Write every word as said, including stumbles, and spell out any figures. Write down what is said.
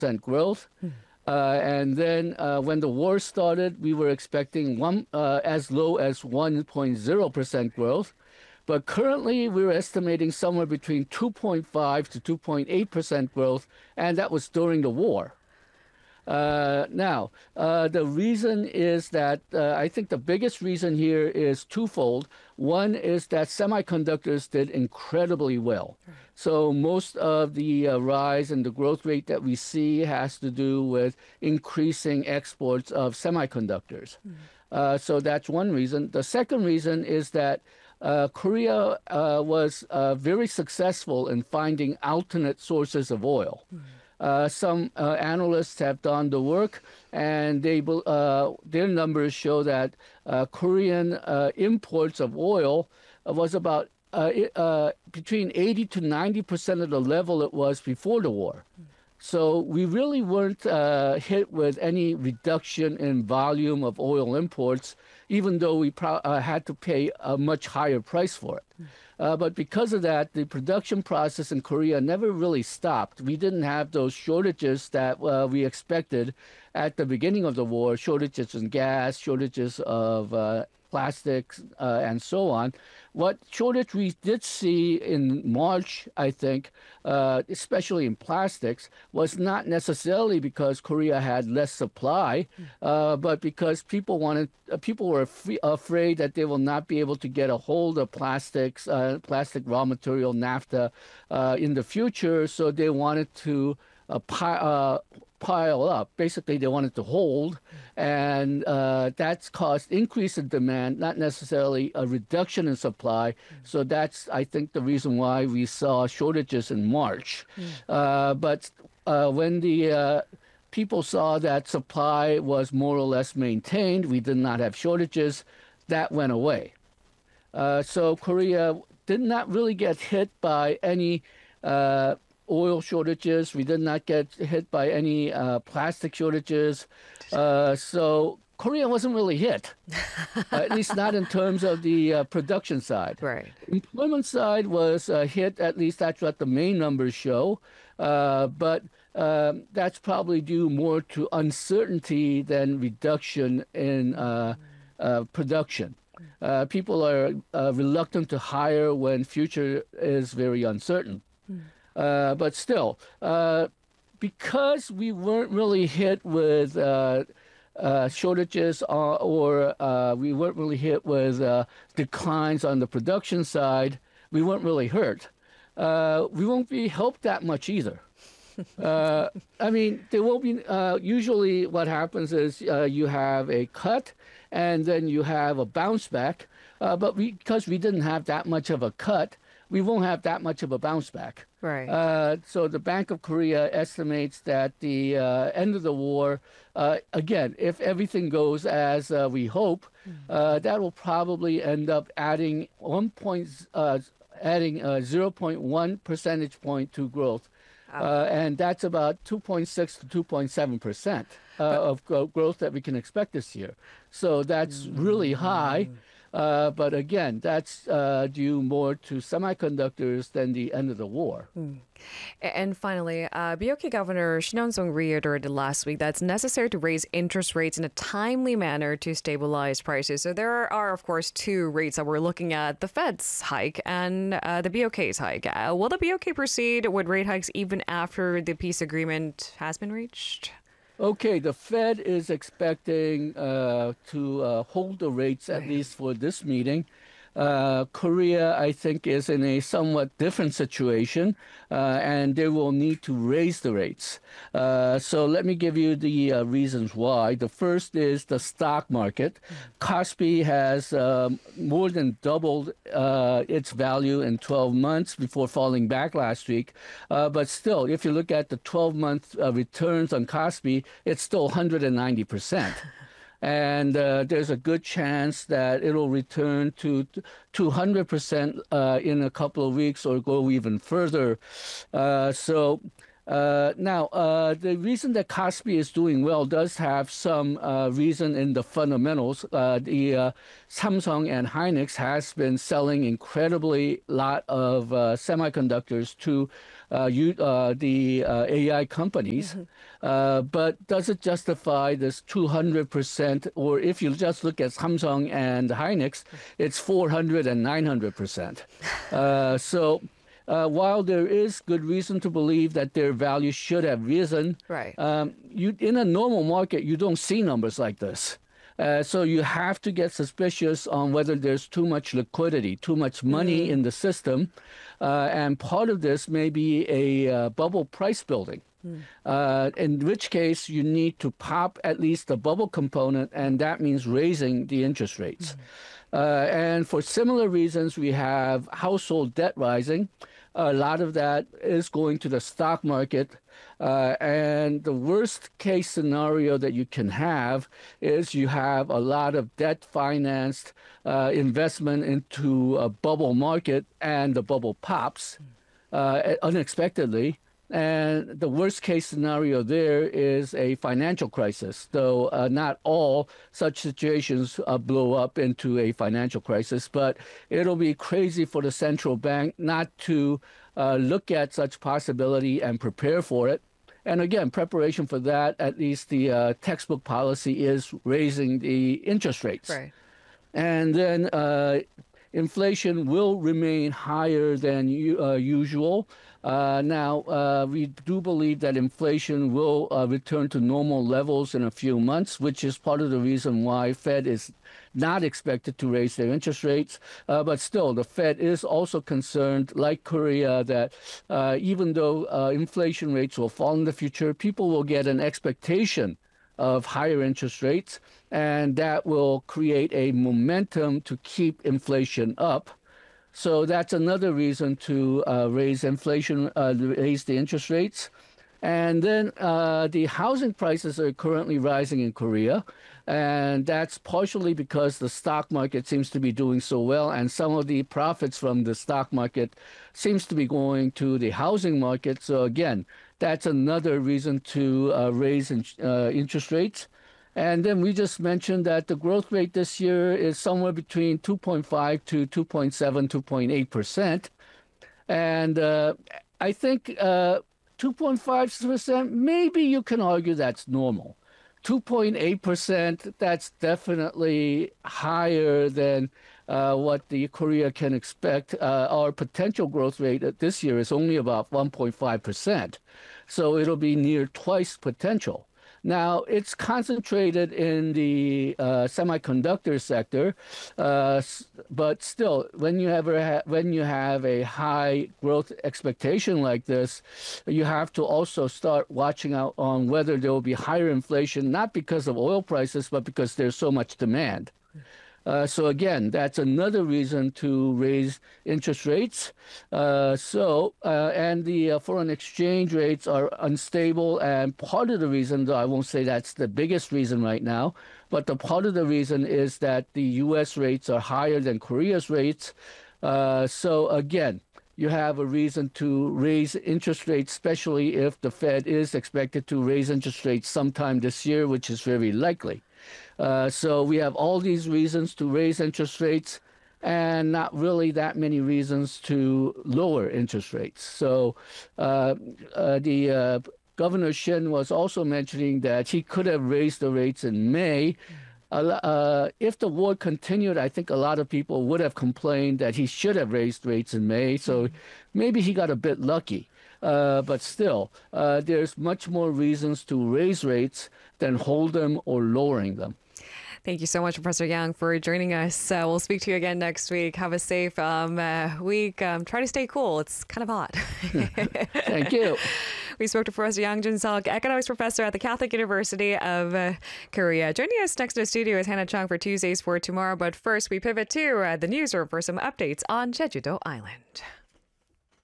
percent growth. Uh, and then uh, when the war started, we were expecting one uh, as low as one point zero percent growth. But currently, we're estimating somewhere between two point five to two point eight percent growth, and that was during the war. Uh, now, uh, the reason is that uh, I think the biggest reason here is twofold. One is that semiconductors did incredibly well. So most of the uh, rise in the growth rate that we see has to do with increasing exports of semiconductors. Mm. Uh, so that's one reason. The second reason is that uh, Korea uh, was uh, very successful in finding alternate sources of oil. Mm. Uh, some uh, analysts have done the work, and they uh, their numbers show that uh, Korean uh, imports of oil was about uh, uh, between eighty to ninety percent of the level it was before the war. So we really weren't uh, hit with any reduction in volume of oil imports, even though we pro- uh, had to pay a much higher price for it. Mm. Uh, but because of that, the production process in Korea never really stopped. We didn't have those shortages that uh, we expected at the beginning of the war, shortages in gas, shortages of uh, plastics, uh, and so on. What shortage we did see in March, I think, uh, especially in plastics, was not necessarily because Korea had less supply, uh, but because people wanted, uh, people were f- afraid that they will not be able to get a hold of plastics, uh, plastic raw material, naphtha, uh, in the future. So they wanted to uh, pi- uh, pile up. Basically, they wanted to hold, and uh, that's caused increase in demand, not necessarily a reduction in supply. So that's, I think, the reason why we saw shortages in March. Mm. Uh, but uh, when the uh, people saw that supply was more or less maintained, we did not have shortages, that went away. Uh, so Korea did not really get hit by any uh, oil shortages. We did not get hit by any uh, plastic shortages. Uh, so Korea wasn't really hit, uh, at least not in terms of the uh, production side. Right. Employment side was uh, hit, at least that's what the main numbers show. Uh, but um, that's probably due more to uncertainty than reduction in uh, uh, production. Uh, people are uh, reluctant to hire when future is very uncertain. Mm. Uh, but still, uh, because we weren't really hit with uh, uh, shortages or, or uh, we weren't really hit with uh, declines on the production side, we weren't really hurt. Uh, we won't be helped that much either. uh, I mean, there will be, uh, usually what happens is uh, you have a cut and then you have a bounce back. Uh, but we, because we didn't have that much of a cut, we won't have that much of a bounce back. Right. Uh, so the Bank of Korea estimates that the uh, end of the war, uh, again, if everything goes as uh, we hope, mm-hmm. uh, that will probably end up adding one point, uh, adding uh, zero point one percentage point to growth. Uh, and that's about two point six to two point seven percent uh, of gro- growth that we can expect this year. So that's mm-hmm. really high. Uh, but again, that's uh, due more to semiconductors than the end of the war. Mm. And finally, uh, B O K Governor Shin Young-sung reiterated last week that it's necessary to raise interest rates in a timely manner to stabilize prices. So there are, of course, two rates that we're looking at, the Fed's hike and uh, the B O K's hike. Uh, will the B O K proceed with rate hikes even after the peace agreement has been reached? Okay, the Fed is expecting uh, to uh, hold the rates at least for this meeting. Uh, Korea, I think, is in a somewhat different situation, uh, and they will need to raise the rates. Uh, so let me give you the uh, reasons why. The first is the stock market. Kospi has um, more than doubled uh, its value in twelve months before falling back last week. Uh, but still, if you look at the twelve-month uh, returns on Kospi, it's still one hundred ninety percent. And uh, there's a good chance that it'll return to two hundred percent uh, in a couple of weeks or go even further. Uh, so uh, now, uh, the reason that Kospi is doing well does have some uh, reason in the fundamentals. Uh, the uh, Samsung and Hynix has been selling incredibly lot of uh, semiconductors to uh, you, uh, the uh, A I companies. Mm-hmm. Uh, but does it justify this two hundred percent? Or if you just look at Samsung and Hynix, it's four hundred and nine hundred percent. Uh, so uh, while there is good reason to believe that their value should have risen, Right. um, you, in a normal market, you don't see numbers like this. Uh, so you have to get suspicious on whether there's too much liquidity, too much money in the system. Uh, and part of this may be a uh, bubble price building. Uh, in which case, you need to pop at least the bubble component, and that means raising the interest rates. Uh, and for similar reasons, we have household debt rising. A lot of that is going to the stock market. Uh, and the worst case scenario that you can have is you have a lot of debt financed uh, investment into a bubble market, and the bubble pops uh, unexpectedly. And the worst case scenario there is a financial crisis, though uh, not all such situations uh, blow up into a financial crisis. But it'll be crazy for the central bank not to uh, look at such possibility and prepare for it. And again, preparation for that, at least the uh, textbook policy is raising the interest rates. Right. And then uh, inflation will remain higher than uh, usual. Uh, now, uh, we do believe that inflation will uh, return to normal levels in a few months, which is part of the reason why Fed is not expected to raise their interest rates. Uh, but still, the Fed is also concerned, like Korea, that uh, even though uh, inflation rates will fall in the future, people will get an expectation of higher interest rates, and that will create a momentum to keep inflation up. So that's another reason to uh, raise inflation, uh, raise the interest rates. And then uh, the housing prices are currently rising in Korea. And that's partially because the stock market seems to be doing so well. And some of the profits from the stock market seems to be going to the housing market. So again, that's another reason to uh, raise in, uh, interest rates. And then we just mentioned that the growth rate this year is somewhere between two point five to two point seven, two point eight percent. And uh, I think uh, two point five percent, maybe you can argue that's normal. two point eight percent, that's definitely higher than uh, what the Korea can expect. Uh, our potential growth rate this year is only about one point five percent. So it'll be near twice potential. Now, it's concentrated in the uh, semiconductor sector, uh, but still, when you have a, when you have a high growth expectation like this, you have to also start watching out on whether there will be higher inflation, not because of oil prices, but because there's so much demand. Uh, so again, that's another reason to raise interest rates. Uh, so, uh, and the uh, foreign exchange rates are unstable. And part of the reason, though I won't say that's the biggest reason right now, but the part of the reason is that the U S rates are higher than Korea's rates. Uh, so again, you have a reason to raise interest rates, especially if the Fed is expected to raise interest rates sometime this year, which is very likely. Uh, so we have all these reasons to raise interest rates and not really that many reasons to lower interest rates. So uh, uh, the uh, Governor Shin was also mentioning that he could have raised the rates in May. Uh, uh, if the war continued, I think a lot of people would have complained that he should have raised rates in May. So maybe he got a bit lucky. Uh, but still, uh, there's much more reasons to raise rates than hold them or lowering them. Thank you so much, Professor Yang, for joining us. Uh, we'll speak to you again next week. Have a safe um, uh, week. Um, try to stay cool. It's kind of hot. Thank you. We spoke to Professor Yang Jun-seok, economics professor at the Catholic University of uh, Korea. Joining us next in the studio is Hannah Chung for Tuesdays for Tomorrow. But first, we pivot to uh, the newsroom for some updates on Jeju-do Island.